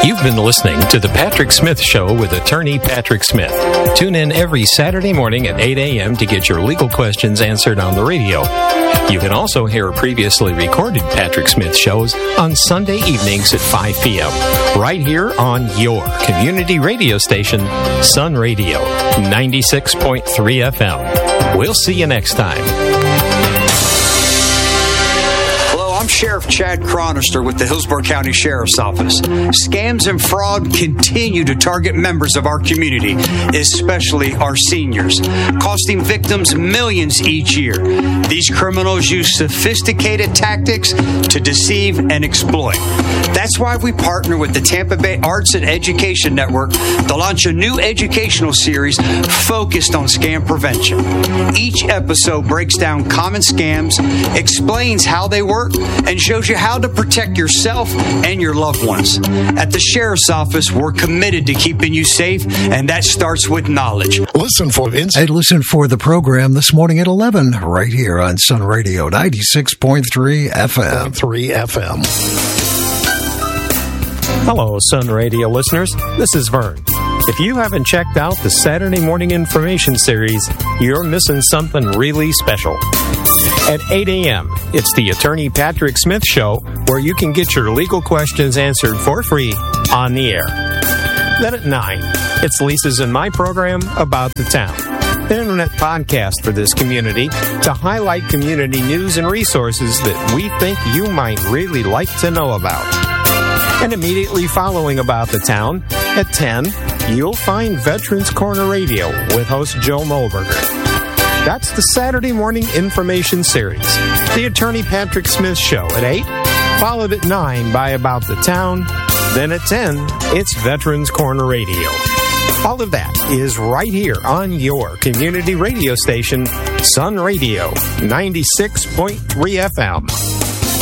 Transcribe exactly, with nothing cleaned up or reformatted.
You've been listening to The Patrick Smith Show with attorney Patrick Smith. Tune in every Saturday morning at eight a.m. to get your legal questions answered on the radio. You can also hear previously recorded Patrick Smith shows on Sunday evenings at five p.m. right here on your community radio station, Sun Radio, ninety-six point three F M. We'll see you next time. I'm Sheriff Chad Chronister with the Hillsborough County Sheriff's Office. Scams and fraud continue to target members of our community, especially our seniors, costing victims millions each year. These criminals use sophisticated tactics to deceive and exploit. That's why we partner with the Tampa Bay Arts and Education Network to launch a new educational series focused on scam prevention. Each episode breaks down common scams, explains how they work, and shows you how to protect yourself and your loved ones. At the Sheriff's Office, we're committed to keeping you safe, and that starts with knowledge. Listen for and listen for the program this morning at eleven, right here on Sun Radio, ninety-six point three F M. three F M. Hello, Sun Radio listeners. This is Vern. If you haven't checked out the Saturday Morning Information Series, you're missing something really special. At eight a.m., it's the Attorney Patrick Smith Show, where you can get your legal questions answered for free on the air. Then at nine, it's Lisa's and my program About the Town, the internet podcast for this community to highlight community news and resources that we think you might really like to know about. And immediately following About the Town, at ten, you'll find Veterans Corner Radio with host Joe Molberger. That's the Saturday Morning Information Series, the Attorney Patrick Smith Show at eight, followed at nine by About the Town. Then at ten, it's Veterans Corner Radio. All of that is right here on your community radio station, Sun Radio, ninety-six point three F M.